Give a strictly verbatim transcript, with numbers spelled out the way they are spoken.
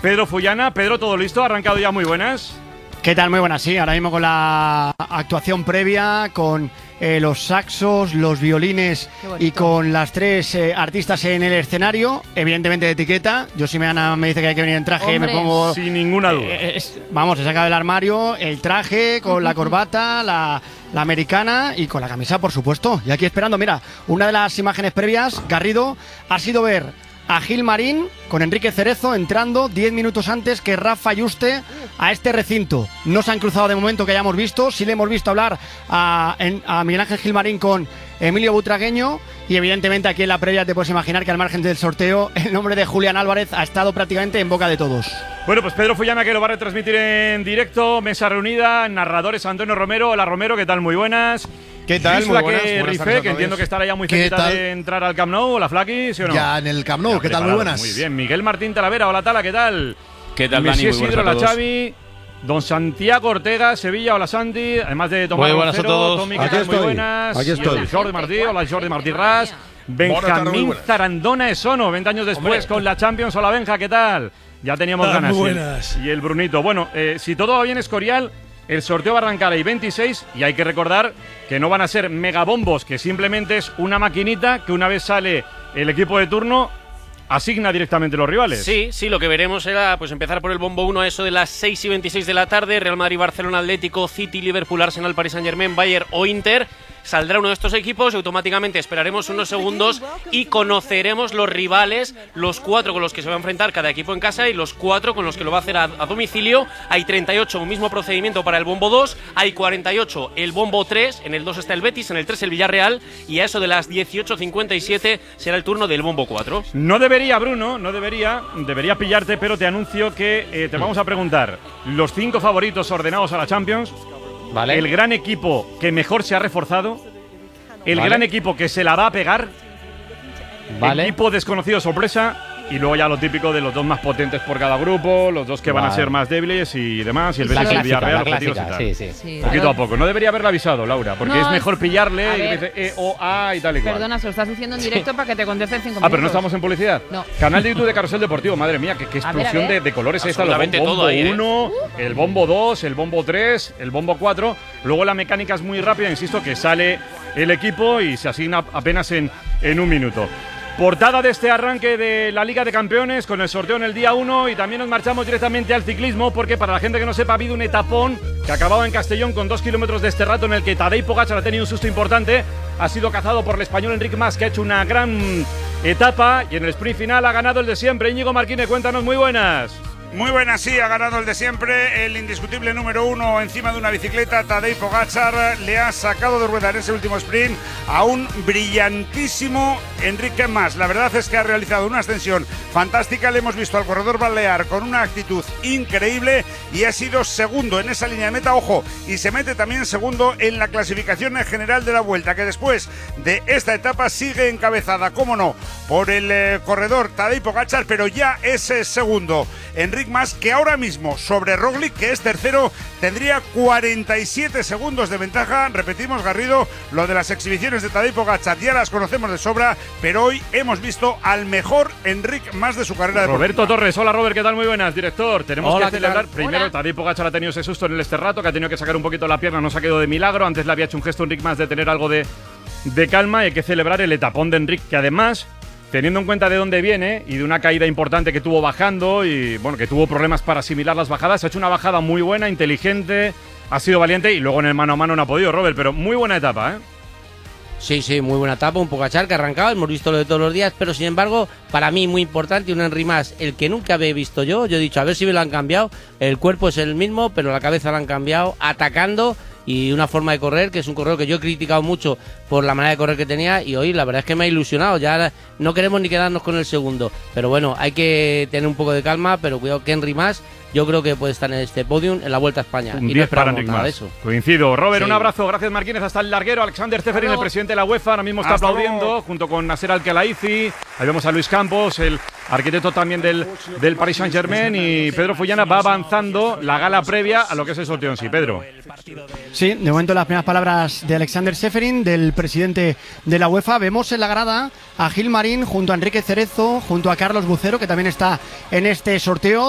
Pedro Fullana. Pedro, ¿todo listo? ¿Ha arrancado ya? Muy buenas. ¿Qué tal? Muy buenas, sí. Ahora mismo con la actuación previa, con eh, los saxos, los violines y con las tres eh, artistas en el escenario, evidentemente de etiqueta. Yo si me, Ana me dice que hay que venir en traje, Hombre. me pongo... Sin ninguna duda. Eh, es, vamos, he sacado del armario el traje con la corbata, la, la americana y con la camisa, por supuesto. Y aquí esperando, mira, una de las imágenes previas, Garrido, ha sido ver a Gil Marín con Enrique Cerezo entrando diez minutos antes que Rafa Yuste a este recinto. No se han cruzado de momento que hayamos visto. Sí le hemos visto hablar a, a Miguel Ángel Gil Marín con Emilio Butragueño. Y evidentemente aquí en la previa te puedes imaginar que al margen del sorteo el nombre de Julián Álvarez ha estado prácticamente en boca de todos. Bueno, pues Pedro Fullana que lo va a retransmitir en directo. Mesa reunida, narradores Antonio Romero. Hola Romero, ¿qué tal? Muy buenas. ¿Qué tal? Muy buenas. Buenas Rife, que entiendo que estará ya muy cerquita de entrar al Camp Nou. Hola Flaki, ¿sí o no? Ya en el Camp Nou, ¿qué tal? Muy buenas. Muy bien. Miguel Martín Talavera, hola Tala, ¿qué tal? ¿Qué tal, Dani? Muy buenas Hola a todos. Xavi. Don Santiago Ortega, Sevilla, hola Santi. Además de Tomás Muy buenas Roncero, a todos. Tommy, Aquí ¿qué tal? Muy estoy. buenas. Aquí estoy. Y el Jordi Martí, hola Jordi Martí Ras. Benjamín Zarandona Esono, veinte años después con la Champions. Hola Benja, ¿qué tal? Ya teníamos Ah, ganas. muy Y el- buenas. Y el Brunito. Bueno, eh, si todo va bien, Escorial, el sorteo va a arrancar el veintiséis y hay que recordar que no van a ser megabombos, que simplemente es una maquinita que una vez sale el equipo de turno asigna directamente los rivales. Sí, sí, lo que veremos será pues empezar por el bombo uno a eso de las seis y veintiséis de la tarde. Real Madrid, Barcelona, Atlético, City, Liverpool, Arsenal, Paris Saint-Germain, Bayern o Inter. Saldrá uno de estos equipos y automáticamente esperaremos unos segundos y conoceremos los rivales, los cuatro con los que se va a enfrentar cada equipo en casa y los cuatro con los que lo va a hacer a, a domicilio. Hay treinta y ocho, un mismo procedimiento para el bombo dos, hay cuarenta y ocho el bombo tres, en el dos está el Betis, en el tres el Villarreal y a eso de las dieciocho cincuenta y siete será el turno del bombo cuatro. No debería, Bruno, no debería, debería pillarte, pero te anuncio que eh, te vamos a preguntar los cinco favoritos ordenados a la Champions. Vale. El gran equipo que mejor se ha reforzado, el Vale. gran equipo que se la va a pegar, Vale. equipo desconocido sorpresa y luego ya lo típico de los dos más potentes por cada grupo, los dos que van a Vale. ser más débiles y demás, y el La Betis y el clásica, Villarreal, la objetivos y clásica, tal. sí, sí. Sí. Poquito a poco. No debería haberla avisado, Laura, porque No, es mejor pillarle a y que ver. dice E, O, A y tal y cual. Perdona, se lo estás diciendo en directo para que te conteste en cinco Ah, pero no minutos. estamos en publicidad. No. Canal de YouTube de Carrusel Deportivo, madre mía, qué, qué A ver, a explosión ver. de, de colores esta. El Absolutamente bombo todo ahí, ¿eh? uno, el bombo dos, el bombo tres, el bombo cuatro. Luego la mecánica es muy rápida, insisto, que sale el equipo y se asigna apenas en, en un minuto. Portada de este arranque de la Liga de Campeones con el sorteo en el día uno y también nos marchamos directamente al ciclismo porque para la gente que no sepa ha habido un etapón que acababa en Castellón con dos kilómetros de este rato en el que Tadej Pogačar ha tenido un susto importante, ha sido cazado por el español Enric Mas que ha hecho una gran etapa y en el sprint final ha ganado el de siempre. Íñigo Martínez, cuéntanos, muy buenas. Muy buena, sí, ha ganado el de siempre, el indiscutible número uno encima de una bicicleta. Tadej Pogačar le ha sacado de rueda en ese último sprint a un brillantísimo Enric Mas. La verdad es que ha realizado una ascensión fantástica, le hemos visto al corredor balear con una actitud increíble y ha sido segundo en esa línea de meta, ojo, y se mete también segundo en la clasificación general de la Vuelta, que después de esta etapa sigue encabezada, cómo no, por el eh, corredor Tadej Pogačar, pero ya es eh, segundo Enric Mas, que ahora mismo sobre Roglic, que es tercero, tendría cuarenta y siete segundos de ventaja. Repetimos, Garrido, lo de las exhibiciones de Tadej Pogačar ya las conocemos de sobra, pero hoy hemos visto al mejor Enric Mas de su carrera deportiva. Roberto Torres, hola Robert, ¿qué tal? Muy buenas, director. Tenemos Hola, que ¿qué celebrar, tal? primero, Hola. Tadej Pogačar ha tenido ese susto en el este rato, que ha tenido que sacar un poquito la pierna, no se ha quedado de milagro. Antes le había hecho un gesto a Enric Mas de tener algo de, de calma y hay que celebrar el etapón de Enric, que además, teniendo en cuenta de dónde viene y de una caída importante que tuvo bajando y bueno, que tuvo problemas para asimilar las bajadas, ha hecho una bajada muy buena, inteligente, ha sido valiente y luego en el mano a mano no ha podido, Robert, pero muy buena etapa, ¿eh? Sí, sí, muy buena etapa, un Pogačar que ha arrancado, hemos visto lo de todos los días, pero sin embargo, para mí muy importante, un Enric Mas, el que nunca había visto yo, yo he dicho, a ver si me lo han cambiado, el cuerpo es el mismo, pero la cabeza la han cambiado, atacando y una forma de correr, que es un corredor que yo he criticado mucho por la manera de correr que tenía y hoy la verdad es que me ha ilusionado, ya no queremos ni quedarnos con el segundo, pero bueno, hay que tener un poco de calma, pero cuidado que Enric Mas, yo creo que puede estar en este podium en la Vuelta a España Un y no diez para esperamos Enric nada de Mas. eso. Coincido. Robert, Sí. un abrazo. Gracias, Martínez. Hasta el larguero. Alexander Ceferin, el luego. presidente de la UEFA, ahora mismo está Hasta aplaudiendo, luego. junto con Nasser Al-Khelaifi. Ahí vemos a Luis Campos, el arquitecto también del, del Paris Saint-Germain. Y Pedro Fullana va avanzando la gala previa a lo que es el sorteo en sí. Pedro. Sí, de momento las primeras palabras de Alexander Ceferin, del presidente de la UEFA. Vemos en la grada a Gil Marín junto a Enrique Cerezo, junto a Carlos Bucero, que también está en este sorteo.